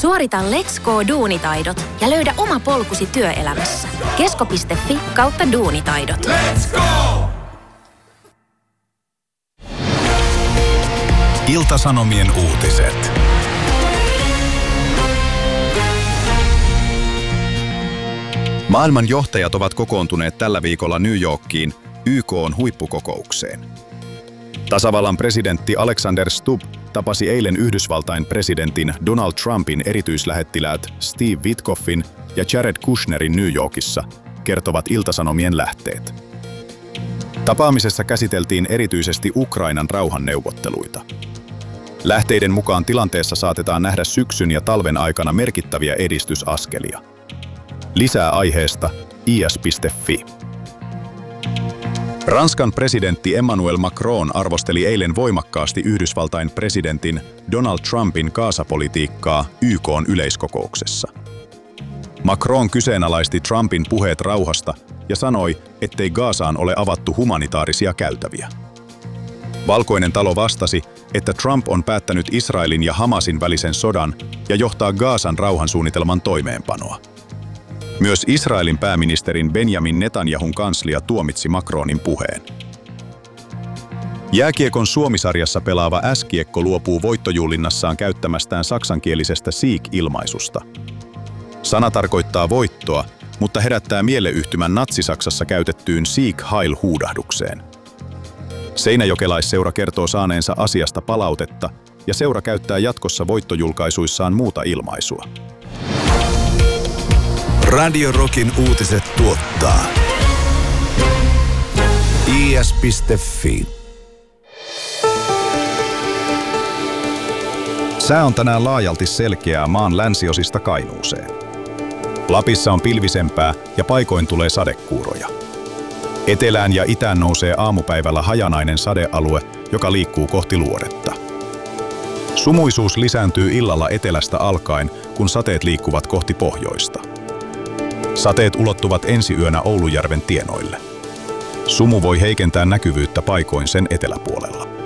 Suorita Let's Go Duunitaidot ja löydä oma polkusi työelämässä. kesko.fi/duunitaidot. Let's go! Ilta-Sanomien uutiset. Maailman johtajat ovat kokoontuneet tällä viikolla New Yorkiin YK:n huippukokoukseen. Tasavallan presidentti Alexander Stubb tapasi eilen Yhdysvaltain presidentin Donald Trumpin erityislähettiläät Steve Witkoffin ja Jared Kushnerin New Yorkissa, kertovat Ilta-Sanomien lähteet. Tapaamisessa käsiteltiin erityisesti Ukrainan rauhanneuvotteluita. Lähteiden mukaan tilanteessa saatetaan nähdä syksyn ja talven aikana merkittäviä edistysaskelia. Lisää aiheesta is.fi. Ranskan presidentti Emmanuel Macron arvosteli eilen voimakkaasti Yhdysvaltain presidentin Donald Trumpin Gaaza-politiikkaa YK:n yleiskokouksessa. Macron kyseenalaisti Trumpin puheet rauhasta ja sanoi, ettei Gazaan ole avattu humanitaarisia käytäviä. Valkoinen talo vastasi, että Trump on päättänyt Israelin ja Hamasin välisen sodan ja johtaa Gazan rauhansuunnitelman toimeenpanoa. Myös Israelin pääministerin Benjamin Netanyahun kanslia tuomitsi Macronin puheen. Jääkiekon Suomi-sarjassa pelaava S-kiekko luopuu voittojuhlinnassaan käyttämästään saksankielisestä Sieg-ilmaisusta. Sana tarkoittaa voittoa, mutta herättää mielleyhtymän Natsi-Saksassa käytettyyn Sieg Heil-huudahdukseen. Seinäjokelaisseura kertoo saaneensa asiasta palautetta ja seura käyttää jatkossa voittojulkaisuissaan muuta ilmaisua. Radio Rockin uutiset tuottaa is.fi. Sää on tänään laajalti selkeää maan länsiosista Kainuuseen. Lapissa on pilvisempää ja paikoin tulee sadekuuroja. Etelään ja itään nousee aamupäivällä hajanainen sadealue, joka liikkuu kohti luodetta. Sumuisuus lisääntyy illalla etelästä alkaen, kun sateet liikkuvat kohti pohjoista. Sateet ulottuvat ensi yönä Oulujärven tienoille. Sumu voi heikentää näkyvyyttä paikoin sen eteläpuolella.